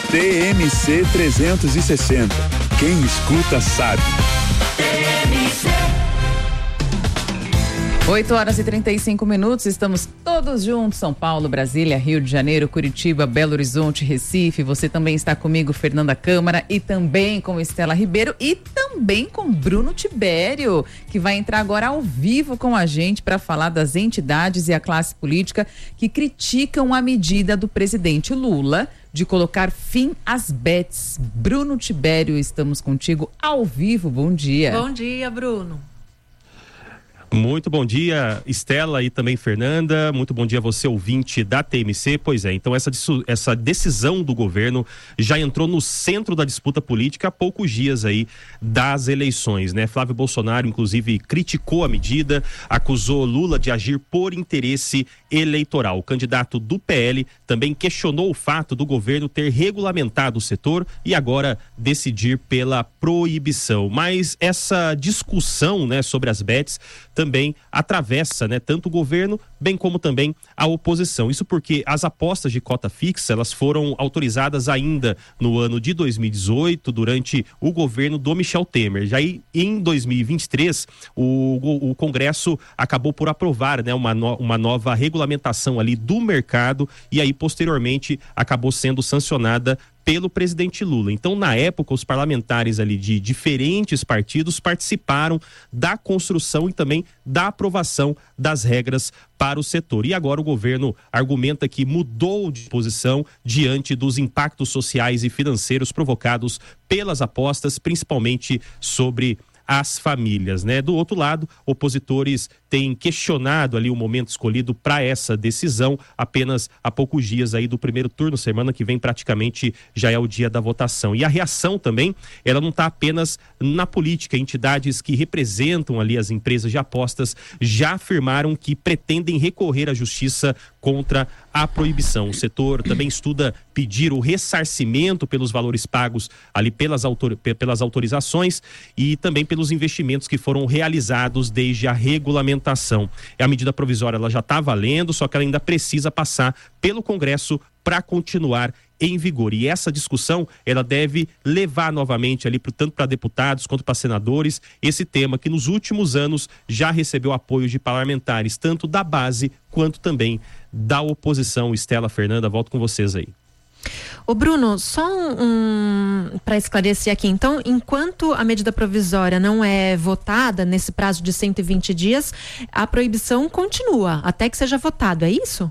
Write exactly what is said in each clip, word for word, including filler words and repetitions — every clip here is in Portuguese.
T M C trezentos e sessenta. Quem escuta sabe. oito horas e trinta e cinco minutos, estamos todos juntos, São Paulo, Brasília, Rio de Janeiro, Curitiba, Belo Horizonte, Recife. Você também está comigo, Fernanda Câmara, e também com Estela Ribeiro e também com Bruno Tibério, que vai entrar agora ao vivo com a gente para falar das entidades e a classe política que criticam a medida do presidente Lula de colocar fim às bets. Bruno Tibério, estamos contigo ao vivo, bom dia. Bom dia, Bruno. Muito bom dia, Estela e também Fernanda. Muito bom dia a você, ouvinte da T M C. Pois é, então essa, essa decisão do governo já entrou no centro da disputa política há poucos dias aí das eleições, né? Flávio Bolsonaro, inclusive, criticou a medida, acusou Lula de agir por interesse eleitoral. O candidato do P L também questionou o fato do governo ter regulamentado o setor e agora decidir pela proibição. Mas essa discussão, né, sobre as bets também atravessa, né, tanto o governo bem como também a oposição. Isso porque as apostas de cota fixa, elas foram autorizadas ainda no ano de dois mil e dezoito, durante o governo do Michel Temer. Já aí, em dois mil e vinte e três, o, o, o Congresso acabou por aprovar, né, uma, no, uma nova regulamentação ali do mercado e aí posteriormente acabou sendo sancionada pelo presidente Lula. Então, na época, os parlamentares ali de diferentes partidos participaram da construção e também da aprovação das regras para o setor. E agora o governo argumenta que mudou de posição diante dos impactos sociais e financeiros provocados pelas apostas, principalmente sobre as famílias, né? Do outro lado, opositores têm questionado ali o momento escolhido para essa decisão, apenas há poucos dias aí do primeiro turno, semana que vem praticamente já é o dia da votação. E a reação também, ela não está apenas na política. Entidades que representam ali as empresas de apostas já afirmaram que pretendem recorrer à justiça contra a proibição. O setor também estuda pedir o ressarcimento pelos valores pagos ali pelas, autor, pelas autorizações e também pelos investimentos que foram realizados desde a regulamentação. A medida provisória, ela já está valendo, só que ela ainda precisa passar pelo Congresso para continuar em vigor. E essa discussão, ela deve levar novamente ali pro, tanto para deputados quanto para senadores, esse tema que nos últimos anos já recebeu apoio de parlamentares, tanto da base quanto também da oposição. Estela, Fernanda, volto com vocês aí. Ô Bruno, só um, um para esclarecer aqui, então, enquanto a medida provisória não é votada nesse prazo de cento e vinte dias, a proibição continua até que seja votado, é isso?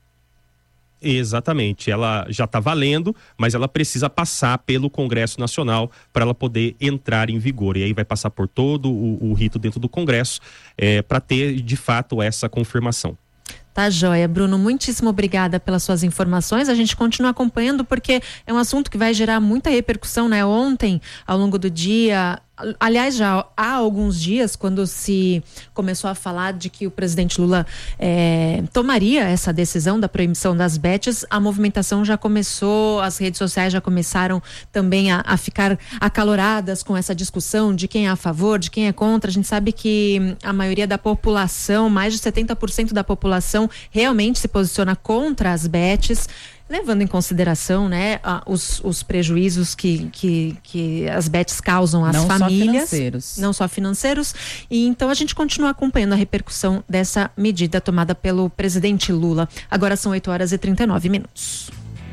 Exatamente, ela já está valendo, mas ela precisa passar pelo Congresso Nacional para ela poder entrar em vigor. E aí vai passar por todo o, o rito dentro do Congresso é, para ter de fato essa confirmação. Tá joia, Bruno, muitíssimo obrigada pelas suas informações. A gente continua acompanhando porque é um assunto que vai gerar muita repercussão, né? Ontem, ao longo do dia, aliás, já há alguns dias, quando se começou a falar de que o presidente Lula é, tomaria essa decisão da proibição das bets, a movimentação já começou, as redes sociais já começaram também a, a ficar acaloradas com essa discussão de quem é a favor, de quem é contra. A gente sabe que a maioria da população, mais de setenta por cento da população realmente se posiciona contra as bets, levando em consideração, né, os, os prejuízos que, que, que as bets causam às não famílias. Não só financeiros. Não só financeiros. E então a gente continua acompanhando a repercussão dessa medida tomada pelo presidente Lula. Agora são oito horas e trinta e nove minutos.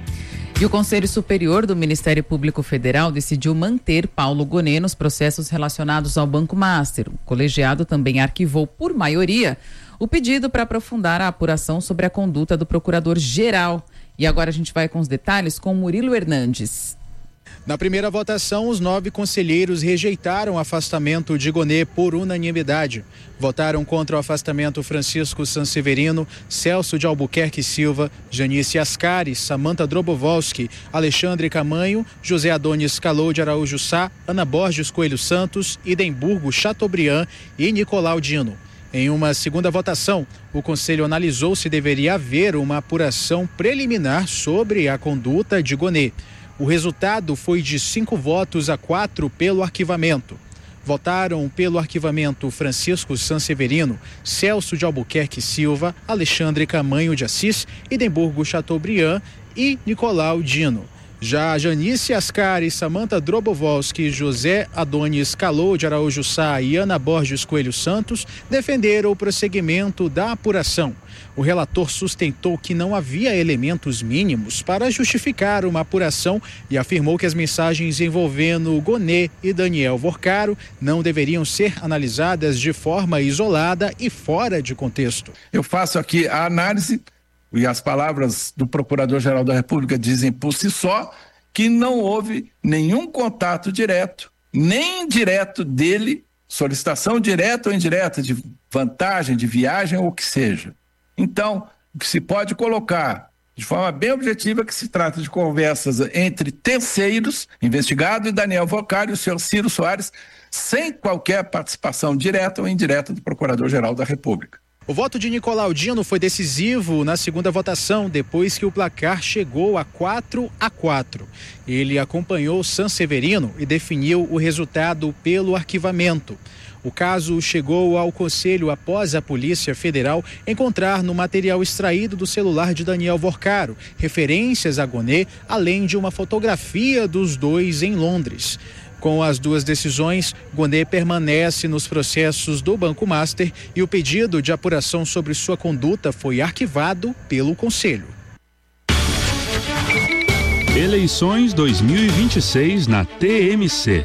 E o Conselho Superior do Ministério Público Federal decidiu manter Paulo Gonet nos processos relacionados ao Banco Master. O colegiado também arquivou por maioria o pedido para aprofundar a apuração sobre a conduta do procurador-geral. E agora a gente vai com os detalhes com Murilo Hernandes. Na primeira votação, os nove conselheiros rejeitaram o afastamento de Gonet por unanimidade. Votaram contra o afastamento Francisco Sanseverino, Celso de Albuquerque Silva, Janice Ascari, Samantha Drobovolski, Alexandre Camanho, José Adonis Calou de Araújo Sá, Ana Borges Coelho Santos, Idemburgo Chateaubriand e Nicolau Dino. Em uma segunda votação, o Conselho analisou se deveria haver uma apuração preliminar sobre a conduta de Gonet. O resultado foi de cinco votos a quatro pelo arquivamento. Votaram pelo arquivamento Francisco Sanseverino, Celso de Albuquerque Silva, Alexandre Camanho de Assis, Idemburgo Chateaubriand e Nicolau Dino. Já Janice Ascari, Samantha Drobovolski, José Adonis Calou de Araújo Sá e Ana Borges Coelho Santos defenderam o prosseguimento da apuração. O relator sustentou que não havia elementos mínimos para justificar uma apuração e afirmou que as mensagens envolvendo Gonê e Daniel Vorcaro não deveriam ser analisadas de forma isolada e fora de contexto. Eu faço aqui a análise, e as palavras do Procurador-Geral da República dizem por si só que não houve nenhum contato direto, nem indireto dele, solicitação direta ou indireta de vantagem, de viagem ou o que seja. Então, o que se pode colocar de forma bem objetiva é que se trata de conversas entre terceiros, investigado e Daniel Vorcaro e o senhor Ciro Soares, sem qualquer participação direta ou indireta do Procurador-Geral da República. O voto de Nicolau Dino foi decisivo na segunda votação, depois que o placar chegou a quatro a quatro. Ele acompanhou Sanseverino e definiu o resultado pelo arquivamento. O caso chegou ao Conselho após a Polícia Federal encontrar no material extraído do celular de Daniel Vorcaro referências a Gonê, além de uma fotografia dos dois em Londres. Com as duas decisões, Gonê permanece nos processos do Banco Master e o pedido de apuração sobre sua conduta foi arquivado pelo Conselho. Eleições dois mil e vinte e seis na T M C.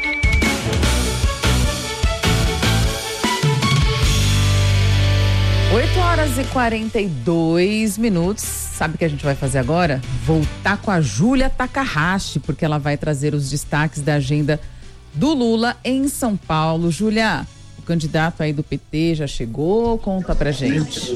oito horas e quarenta e dois minutos. Sabe o que a gente vai fazer agora? Voltar com a Júlia Takahashi, porque ela vai trazer os destaques da agenda do Lula em São Paulo. Júlia, o candidato aí do P T já chegou? Conta pra gente.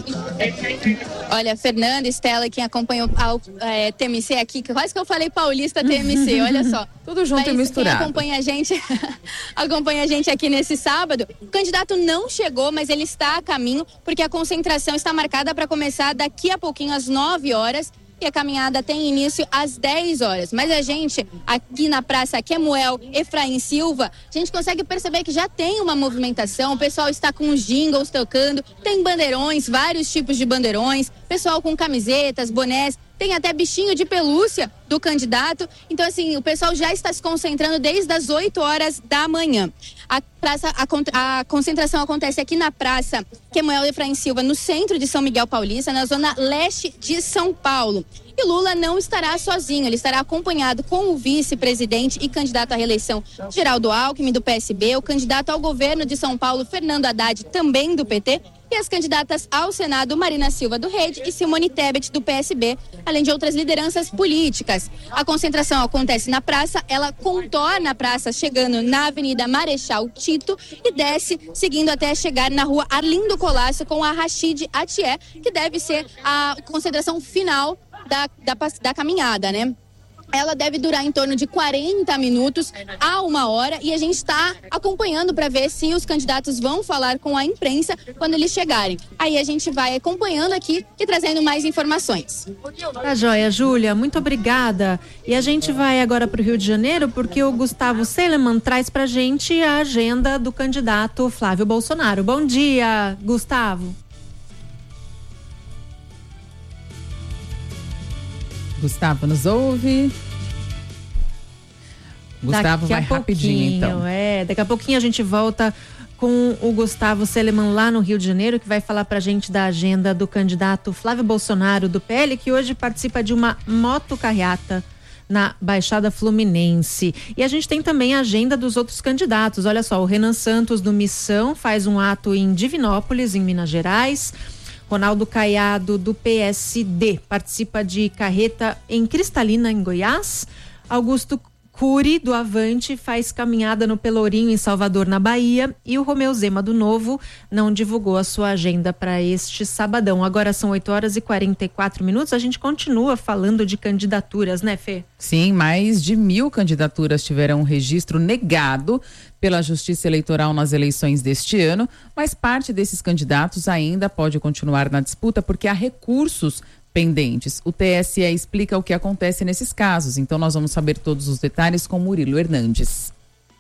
Olha, Fernanda, Estela, quem acompanhou a é, T M C aqui, quase que eu falei paulista T M C, olha só. Tudo junto Mas e misturado. Quem acompanha a gente, acompanha a gente aqui nesse sábado, o candidato não chegou, mas ele está a caminho, porque a concentração está marcada para começar daqui a pouquinho, às nove horas, e a caminhada tem início às dez horas. Mas a gente, aqui na Praça Quemuel Efraim Silva, a gente consegue perceber que já tem uma movimentação, o pessoal está com os jingles tocando, tem bandeirões, vários tipos de bandeirões, pessoal com camisetas, bonés, tem até bichinho de pelúcia do candidato. Então, assim, o pessoal já está se concentrando desde as oito horas da manhã. A, praça, a, a concentração acontece aqui na Praça Quemuel Efraim Silva, no centro de São Miguel Paulista, na zona leste de São Paulo. E Lula não estará sozinho, ele estará acompanhado com o vice-presidente e candidato à reeleição Geraldo Alckmin, do P S B, o candidato ao governo de São Paulo, Fernando Haddad, também do P T, e as candidatas ao Senado, Marina Silva, do Rede, e Simone Tebet, do P S B, além de outras lideranças políticas. A concentração acontece na praça, ela contorna a praça, chegando na Avenida Marechal Tito e desce, seguindo até chegar na rua Arlindo Colasso com a Rachid Atié, que deve ser a concentração final da, da, da caminhada, né? Ela deve durar em torno de quarenta minutos a uma hora e a gente está acompanhando para ver se os candidatos vão falar com a imprensa quando eles chegarem. Aí a gente vai acompanhando aqui e trazendo mais informações. Tá joia, Júlia, muito obrigada. E a gente vai agora para o Rio de Janeiro porque o Gustavo Seleman traz pra gente a agenda do candidato Flávio Bolsonaro. Bom dia, Gustavo. Gustavo nos ouve. Gustavo vai rapidinho, então. É, daqui a pouquinho a gente volta com o Gustavo Seleman lá no Rio de Janeiro, que vai falar pra gente da agenda do candidato Flávio Bolsonaro do P L, que hoje participa de uma motocarreata na Baixada Fluminense. E a gente tem também a agenda dos outros candidatos. Olha só, o Renan Santos do Missão faz um ato em Divinópolis, em Minas Gerais. Ronaldo Caiado, do P S D, participa de carreta em Cristalina, em Goiás. Augusto Cury, do Avante, faz caminhada no Pelourinho, em Salvador, na Bahia. E o Romeu Zema, do Novo, não divulgou a sua agenda para este sabadão. Agora são oito horas e quarenta e quatro minutos. A gente continua falando de candidaturas, né, Fê? Sim, mais de mil candidaturas tiveram um registro negado pela Justiça Eleitoral nas eleições deste ano, mas parte desses candidatos ainda pode continuar na disputa porque há recursos pendentes. O T S E explica o que acontece nesses casos, então nós vamos saber todos os detalhes com Murilo Hernandes.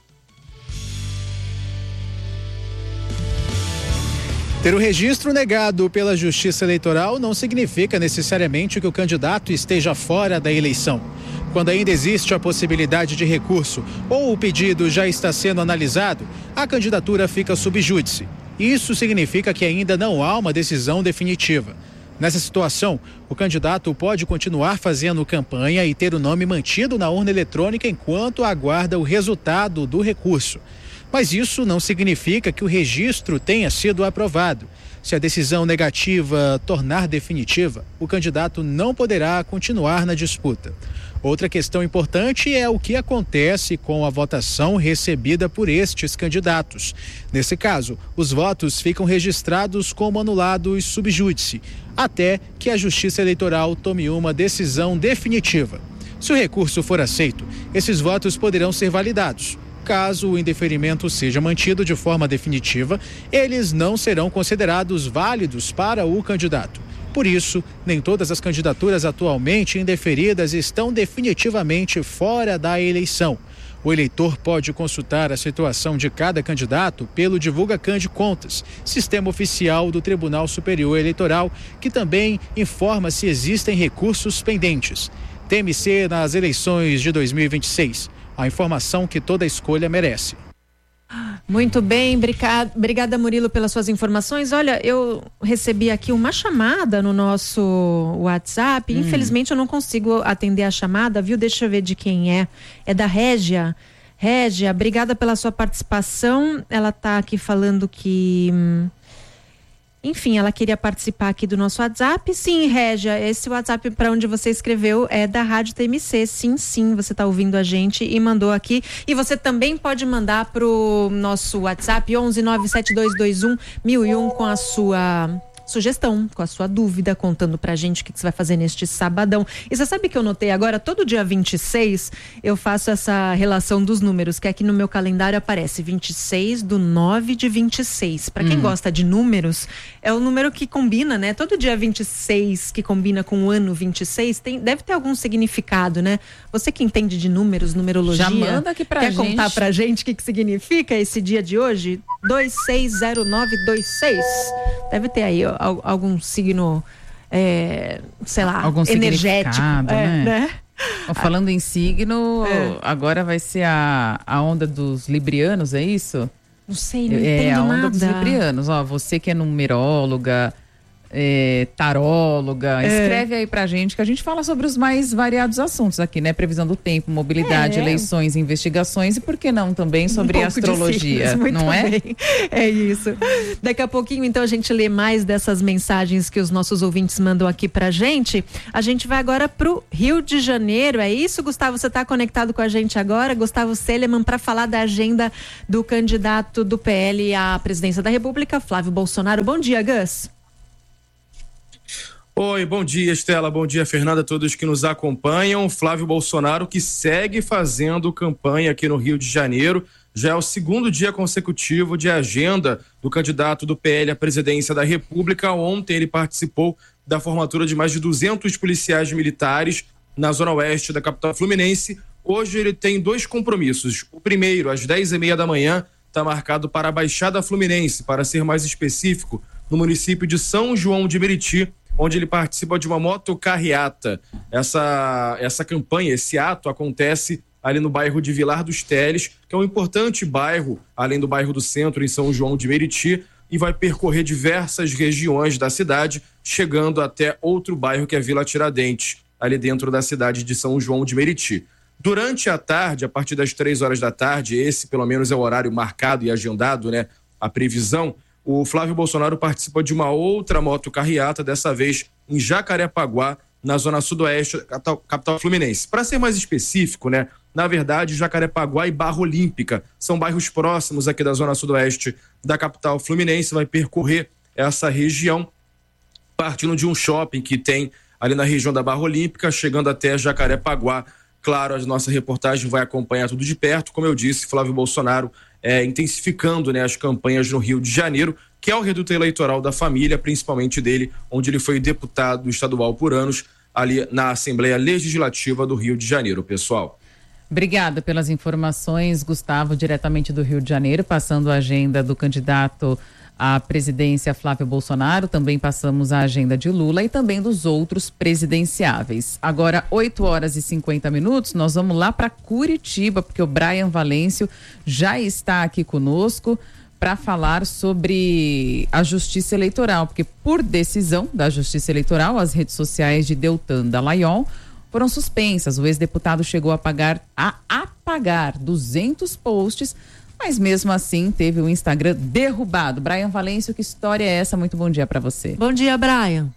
Ter o registro negado pela Justiça Eleitoral não significa necessariamente que o candidato esteja fora da eleição. Quando ainda existe a possibilidade de recurso ou o pedido já está sendo analisado, a candidatura fica sub júdice. Isso significa que ainda não há uma decisão definitiva. Nessa situação, o candidato pode continuar fazendo campanha e ter o nome mantido na urna eletrônica enquanto aguarda o resultado do recurso. Mas isso não significa que o registro tenha sido aprovado. Se a decisão negativa tornar definitiva, o candidato não poderá continuar na disputa. Outra questão importante é o que acontece com a votação recebida por estes candidatos. Nesse caso, os votos ficam registrados como anulados sub júdice, até que a Justiça Eleitoral tome uma decisão definitiva. Se o recurso for aceito, esses votos poderão ser validados. Caso o indeferimento seja mantido de forma definitiva, eles não serão considerados válidos para o candidato. Por isso, nem todas as candidaturas atualmente indeferidas estão definitivamente fora da eleição. O eleitor pode consultar a situação de cada candidato pelo DivulgaCan de Contas, sistema oficial do Tribunal Superior Eleitoral, que também informa se existem recursos pendentes. T M C nas eleições de dois mil e vinte e seis. A informação que toda escolha merece. Muito bem, obrigada Murilo pelas suas informações. Olha, eu recebi aqui uma chamada no nosso WhatsApp, hum. Infelizmente eu não consigo atender a chamada, viu? Deixa eu ver de quem é. É da Régia. Régia, obrigada pela sua participação. Ela está aqui falando que... Hum, enfim, ela queria participar aqui do nosso WhatsApp. Sim, Régia, esse WhatsApp para onde você escreveu é da Rádio T M C. Sim, sim, você está ouvindo a gente e mandou aqui. E você também pode mandar pro nosso WhatsApp onze nove sete dois dois um mil e um com a sua sugestão, com a sua dúvida, contando pra gente o que, que você vai fazer neste sabadão. E você sabe que eu notei agora, todo dia vinte e seis, eu faço essa relação dos números, que aqui no meu calendário aparece vinte e seis do nove de vinte e seis. Pra quem hum. gosta de números, é o número que combina, né? Todo dia vinte e seis que combina com o ano vinte e seis, tem, deve ter algum significado, né? Você que entende de números, numerologia, já manda aqui pra quer gente. contar pra gente o que, que significa esse dia de hoje? dois seis zero nove dois seis. Deve ter aí ó, algum signo, é, sei lá, algum energético. É, né? né? Falando em signo, é. agora vai ser a, a onda dos librianos, é isso? Não sei, não é, entendo a onda nada. dos librianos. Ó, você que é numeróloga, é, taróloga, é. escreve aí pra gente que a gente fala sobre os mais variados assuntos aqui, né? Previsão do tempo, mobilidade, é. eleições, investigações e por que não também sobre um astrologia, signos, não é? Bem. É isso. Daqui a pouquinho então a gente lê mais dessas mensagens que os nossos ouvintes mandam aqui pra gente. A gente vai agora pro Rio de Janeiro, é isso, Gustavo? Você tá conectado com a gente agora, Gustavo Seleman, para falar da agenda do candidato do P L à presidência da República, Flávio Bolsonaro. Bom dia, Gus. Oi, bom dia, Estela, bom dia, Fernanda, a todos que nos acompanham. Flávio Bolsonaro, que segue fazendo campanha aqui no Rio de Janeiro, já é o segundo dia consecutivo de agenda do candidato do P L à presidência da República. Ontem ele participou da formatura de mais de duzentos policiais militares na zona oeste da capital fluminense. Hoje ele tem dois compromissos. O primeiro, às dez e meia da manhã, está marcado para a Baixada Fluminense, para ser mais específico, no município de São João de Meriti, onde ele participa de uma motocarreata. Essa, essa campanha, esse ato acontece ali no bairro de Vilar dos Teles, que é um importante bairro, além do bairro do Centro, em São João de Meriti, e vai percorrer diversas regiões da cidade, chegando até outro bairro que é Vila Tiradentes, ali dentro da cidade de São João de Meriti. Durante a tarde, a partir das três horas da tarde, esse pelo menos é o horário marcado e agendado, né? A previsão, o Flávio Bolsonaro participa de uma outra motocarreata, dessa vez em Jacarepaguá, na zona sudoeste, capital, capital fluminense. Para ser mais específico, né? Na verdade, Jacarepaguá e Barra Olímpica são bairros próximos aqui da zona sudoeste da capital fluminense. Vai percorrer essa região, partindo de um shopping que tem ali na região da Barra Olímpica, chegando até Jacarepaguá. Claro, a nossa reportagem vai acompanhar tudo de perto. Como eu disse, Flávio Bolsonaro é, intensificando, né, as campanhas no Rio de Janeiro, que é o reduto eleitoral da família, principalmente dele, onde ele foi deputado estadual por anos, ali na Assembleia Legislativa do Rio de Janeiro, pessoal. Obrigada pelas informações, Gustavo, diretamente do Rio de Janeiro, passando a agenda do candidato à presidência Flávio Bolsonaro, também passamos a agenda de Lula e também dos outros presidenciáveis. Agora, oito horas e cinquenta minutos, nós vamos lá para Curitiba, porque o Brian Valêncio já está aqui conosco para falar sobre a Justiça Eleitoral, porque por decisão da Justiça Eleitoral, as redes sociais de Deltan Dallagnol foram suspensas. O ex-deputado chegou a pagar a apagar duzentos posts, mas mesmo assim teve o Instagram derrubado. Brian Valêncio, que história é essa? Muito bom dia para você. Bom dia, Brian.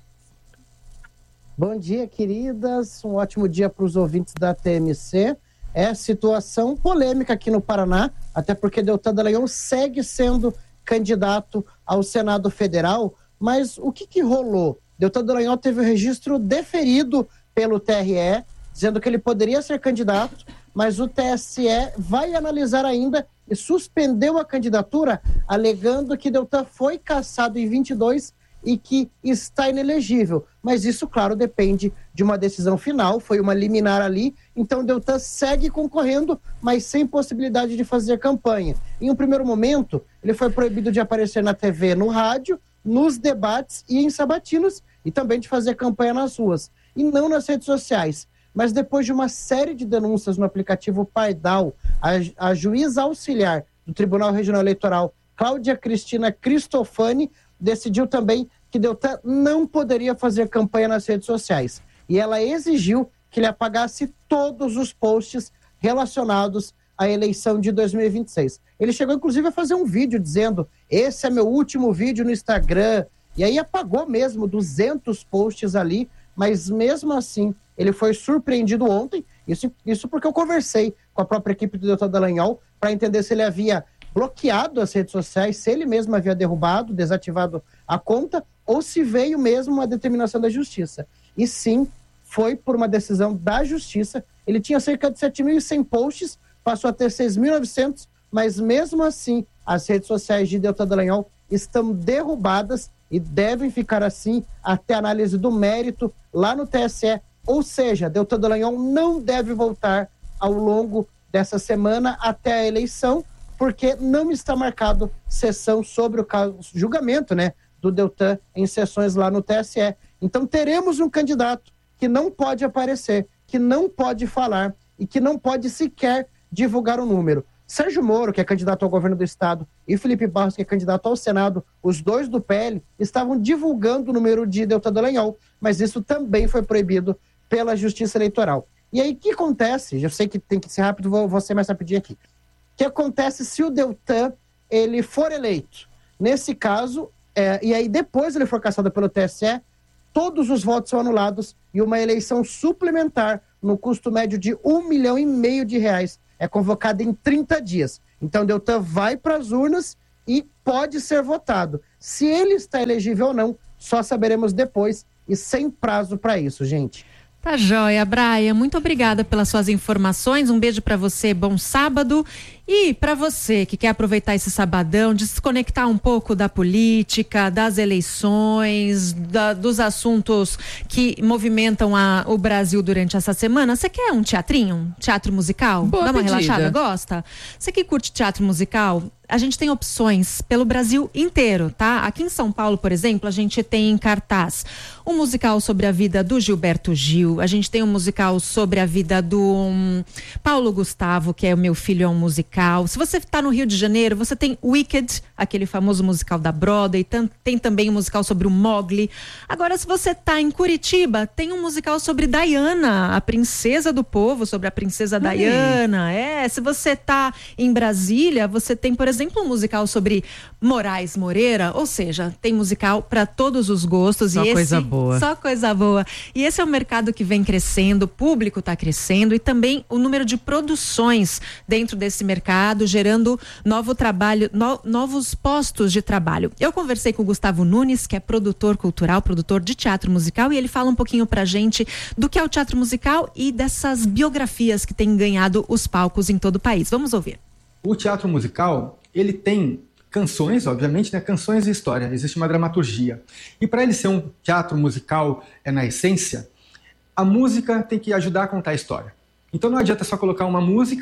Bom dia, queridas. Um ótimo dia para os ouvintes da T M C. É situação polêmica aqui no Paraná, até porque Deltan Dallagnol segue sendo candidato ao Senado Federal, mas o que que rolou? Deltan Dallagnol teve o registro deferido pelo T R E, dizendo que ele poderia ser candidato, mas o T S E vai analisar ainda e suspendeu a candidatura, alegando que Deltan foi cassado em vinte e dois e que está inelegível. Mas isso, claro, depende de uma decisão final, foi uma liminar ali, então Deltan segue concorrendo, mas sem possibilidade de fazer campanha. Em um primeiro momento, ele foi proibido de aparecer na T V, no rádio, nos debates e em sabatinos, e também de fazer campanha nas ruas, e não nas redes sociais. Mas depois de uma série de denúncias no aplicativo Pardal, a, a juíza auxiliar do Tribunal Regional Eleitoral, Cláudia Cristina Cristofani, decidiu também que Deltan não poderia fazer campanha nas redes sociais. E ela exigiu que ele apagasse todos os posts relacionados à eleição de dois mil e vinte e seis. Ele chegou, inclusive, a fazer um vídeo dizendo: esse é meu último vídeo no Instagram. E aí apagou mesmo duzentos posts ali, mas mesmo assim ele foi surpreendido ontem. Isso, isso porque eu conversei com a própria equipe do Deltan Dallagnol para entender se ele havia bloqueado as redes sociais, se ele mesmo havia derrubado, desativado a conta, ou se veio mesmo uma determinação da Justiça. E sim, foi por uma decisão da Justiça. Ele tinha cerca de sete mil e cem posts, passou a ter seis mil e novecentos, mas mesmo assim, as redes sociais de Deltan Dallagnol estão derrubadas e devem ficar assim até a análise do mérito lá no T S E. Ou seja, Deltan Dallagnol não deve voltar ao longo dessa semana até a eleição, porque não está marcado sessão sobre o caso, julgamento, né, do Deltan em sessões lá no T S E. Então teremos um candidato que não pode aparecer, que não pode falar e que não pode sequer divulgar o número. Sérgio Moro, que é candidato ao governo do estado, e Felipe Barros, que é candidato ao Senado, os dois do P L, estavam divulgando o número de Deltan Dallagnol, mas isso também foi proibido pela Justiça Eleitoral. E aí o que acontece? Eu sei que tem que ser rápido, vou, vou ser mais rapidinho aqui. O que acontece se o Deltan ele for eleito? Nesse caso, é, e aí depois ele for cassado pelo T S E, todos os votos são anulados e uma eleição suplementar no custo médio de um milhão e meio de reais é convocada em trinta dias. Então Deltan vai para as urnas e pode ser votado. Se ele está elegível ou não, só saberemos depois e sem prazo para isso, gente. Tá joia, Brian. Muito obrigada pelas suas informações. Um beijo para você, bom sábado. E para você que quer aproveitar esse sabadão, desconectar um pouco da política, das eleições, da, dos assuntos que movimentam a, o Brasil durante essa semana, você quer um teatrinho, um teatro musical? Boa Dá uma pedida. relaxada, gosta? Você que curte teatro musical, a gente tem opções pelo Brasil inteiro, tá? Aqui em São Paulo, por exemplo, a gente tem em cartaz um musical sobre a vida do Gilberto Gil, a gente tem um musical sobre a vida do um, Paulo Gustavo, que é O Meu Filho é um Musical. Se você está no Rio de Janeiro, você tem Wicked, aquele famoso musical da Broadway, tem também um musical sobre o Mowgli. Agora, se você está em Curitiba, tem um musical sobre Diana, a princesa do povo, sobre a princesa Ai. Diana. É, se você está em Brasília, você tem, por exemplo, um musical sobre Moraes Moreira, ou seja, tem musical para todos os gostos. Só e coisa esse, boa. Só coisa boa. E esse é um mercado que vem crescendo, o público está crescendo e também o número de produções dentro desse mercado, gerando novo trabalho, no, novos postos de trabalho. Eu conversei com o Gustavo Nunes, que é produtor cultural, produtor de teatro musical, e ele fala um pouquinho pra gente do que é o teatro musical e dessas biografias que têm ganhado os palcos em todo o país. Vamos ouvir. O teatro musical, ele tem canções, obviamente, né? Canções e história. Existe uma dramaturgia. E para ele ser um teatro musical, é na essência, a música tem que ajudar a contar a história. Então não adianta só colocar uma música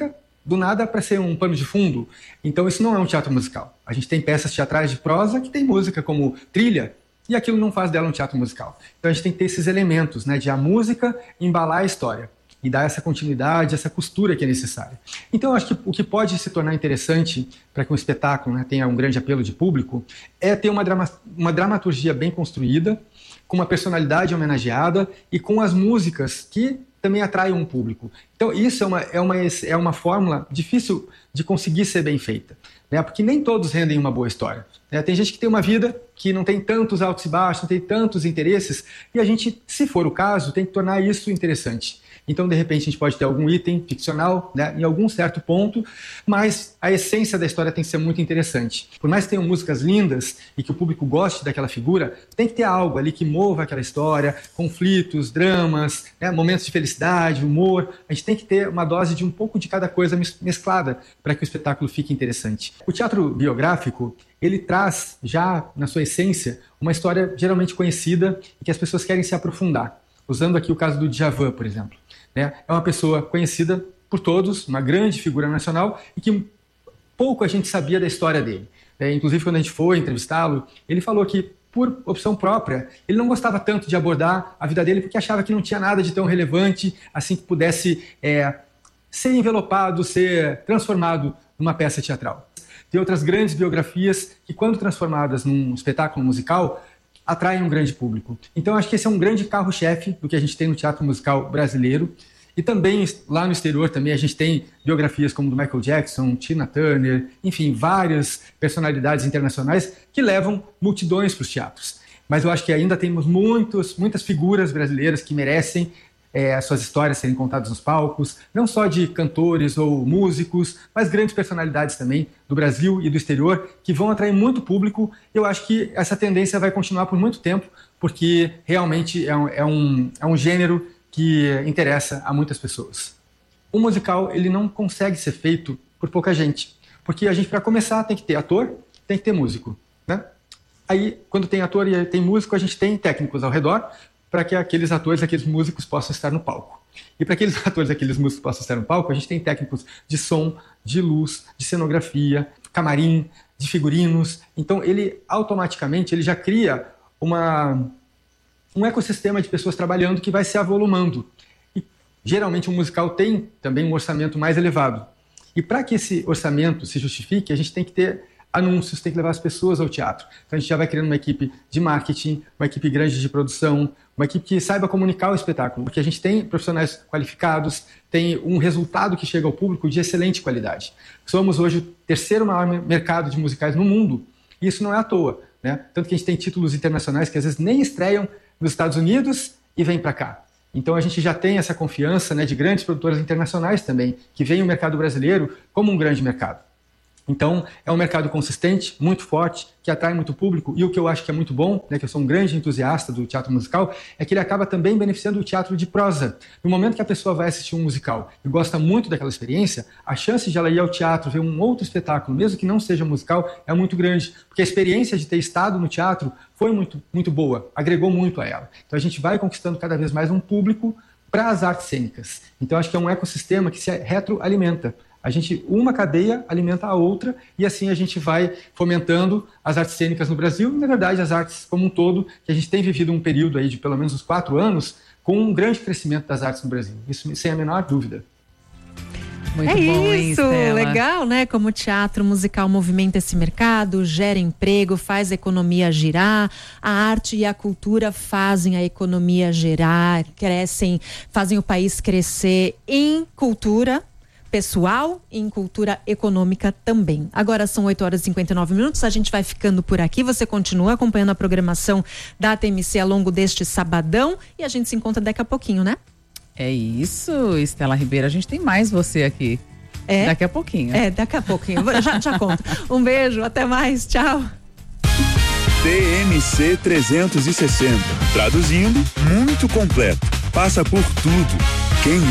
do nada para ser um pano de fundo. Então isso não é um teatro musical. A gente tem peças teatrais de prosa que tem música como trilha, e aquilo não faz dela um teatro musical. Então a gente tem que ter esses elementos, né, de a música embalar a história e dar essa continuidade, essa costura que é necessária. Então eu acho que o que pode se tornar interessante para que um espetáculo, né, tenha um grande apelo de público é ter uma, drama, uma dramaturgia bem construída, com uma personalidade homenageada e com as músicas que também atraem um público. Então isso é uma, é uma, é uma fórmula difícil de conseguir ser bem feita, né? Porque nem todos rendem uma boa história, né? Tem gente que tem uma vida que não tem tantos altos e baixos, não tem tantos interesses, e a gente, se for o caso, tem que tornar isso interessante. Então, de repente, a gente pode ter algum item ficcional, né, em algum certo ponto, mas a essência da história tem que ser muito interessante. Por mais que tenham músicas lindas e que o público goste daquela figura, tem que ter algo ali que mova aquela história, conflitos, dramas, né, momentos de felicidade, humor. A gente tem que ter uma dose de um pouco de cada coisa mesclada para que o espetáculo fique interessante. O teatro biográfico, ele traz já, na sua essência, uma história geralmente conhecida e que as pessoas querem se aprofundar. Usando aqui o caso do Djavan, por exemplo. É uma pessoa conhecida por todos, uma grande figura nacional, e que pouco a gente sabia da história dele. É, inclusive, quando a gente foi entrevistá-lo, ele falou que, por opção própria, ele não gostava tanto de abordar a vida dele, porque achava que não tinha nada de tão relevante, assim, que pudesse é, ser envelopado, ser transformado numa peça teatral. Tem outras grandes biografias que, quando transformadas num espetáculo musical, atraem um grande público. Então, acho que esse é um grande carro-chefe do que a gente tem no teatro musical brasileiro. E também, lá no exterior, também a gente tem biografias como do Michael Jackson, Tina Turner, enfim, várias personalidades internacionais que levam multidões para os teatros. Mas eu acho que ainda temos muitos, muitas figuras brasileiras que merecem é, as suas histórias serem contadas nos palcos, não só de cantores ou músicos, mas grandes personalidades também do Brasil e do exterior, que vão atrair muito público. Eu acho que essa tendência vai continuar por muito tempo, porque realmente é um, é um, é um gênero que interessa a muitas pessoas. O musical, ele não consegue ser feito por pouca gente, porque a gente, para começar, tem que ter ator, tem que ter músico, né? Aí, quando tem ator e tem músico, a gente tem técnicos ao redor, para que aqueles atores, aqueles músicos possam estar no palco. E para aqueles atores, aqueles músicos possam estar no palco, a gente tem técnicos de som, de luz, de cenografia, camarim, de figurinos. Então, ele automaticamente ele já cria uma, um ecossistema de pessoas trabalhando que vai se avolumando. E, geralmente, um musical tem também um orçamento mais elevado. E para que esse orçamento se justifique, a gente tem que ter anúncios, tem que levar as pessoas ao teatro. Então a gente já vai criando uma equipe de marketing, uma equipe grande de produção, uma equipe que saiba comunicar o espetáculo, porque a gente tem profissionais qualificados, tem um resultado que chega ao público de excelente qualidade. Somos hoje o terceiro maior mercado de musicais no mundo, e isso não é à toa, né? Tanto que a gente tem títulos internacionais que às vezes nem estreiam nos Estados Unidos e vêm para cá. Então a gente já tem essa confiança, né, de grandes produtoras internacionais também, que veem o mercado brasileiro como um grande mercado. Então, é um mercado consistente, muito forte, que atrai muito público, e o que eu acho que é muito bom, né, que eu sou um grande entusiasta do teatro musical, é que ele acaba também beneficiando o teatro de prosa. No momento que a pessoa vai assistir um musical e gosta muito daquela experiência, a chance de ela ir ao teatro, ver um outro espetáculo, mesmo que não seja musical, é muito grande, porque a experiência de ter estado no teatro foi muito, muito boa, agregou muito a ela. Então, a gente vai conquistando cada vez mais um público para as artes cênicas. Então, acho que é um ecossistema que se retroalimenta. A gente, uma cadeia alimenta a outra, e assim a gente vai fomentando as artes cênicas no Brasil, e na verdade as artes como um todo, que a gente tem vivido um período aí de pelo menos uns quatro anos, com um grande crescimento das artes no Brasil. Isso sem a menor dúvida. Muito é bom, isso, hein, legal, né? Como o teatro musical movimenta esse mercado, gera emprego, faz a economia girar, a arte e a cultura fazem a economia girar, crescem, fazem o país crescer em cultura pessoal e em cultura econômica também. Agora são oito horas e cinquenta e nove minutos, a gente vai ficando por aqui, você continua acompanhando a programação da T M C ao longo deste sabadão e a gente se encontra daqui a pouquinho, né? É isso, Estela Ribeiro, a gente tem mais você aqui. É? Daqui a pouquinho. É, daqui a pouquinho, já, já conto. Um beijo, até mais, tchau. T M C trezentos e sessenta, traduzindo, muito completo, passa por tudo. Quem